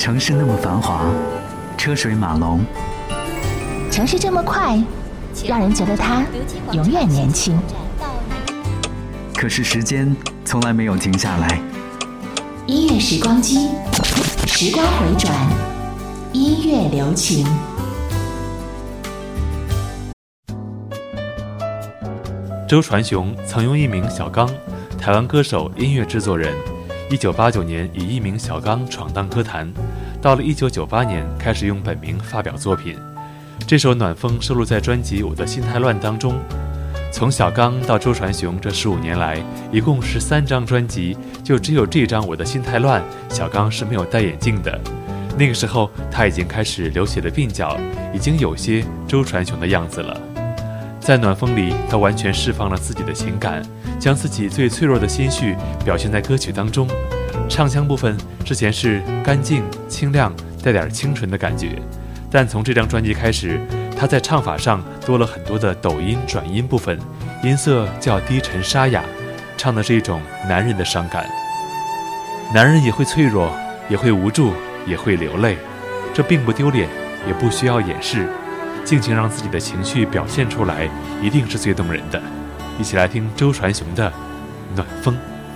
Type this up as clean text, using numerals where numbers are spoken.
城市那么繁华，车水马龙， 城市这么快，让人觉得它永远年轻。 可是时间从来没有停下来。 音乐时光机，时光回转，音乐留情。 周传雄曾用艺名小刚，台湾歌手、音乐制作人。1989年以艺名小刚闯荡歌坛，到了1998年开始用本名发表作品。这首《暖风》收录在专辑《我的心太乱》当中。从小刚到周传雄这15年来，一共13张专辑，就只有这张《我的心太乱》，小刚是没有戴眼镜的。那个时候他已经开始流血的鬓角，已经有些周传雄的样子了。在《暖风》里，他完全释放了自己的情感，将自己最脆弱的心绪表现在歌曲当中。唱腔部分之前是干净清亮，带点清纯的感觉，但从这张专辑开始，他在唱法上多了很多的抖音转音部分，音色较低沉沙哑，唱的是一种男人的伤感。男人也会脆弱，也会无助，也会流泪，这并不丢脸，也不需要掩饰，尽情让自己的情绪表现出来，一定是最动人的。一起来听周传雄的《暖风》。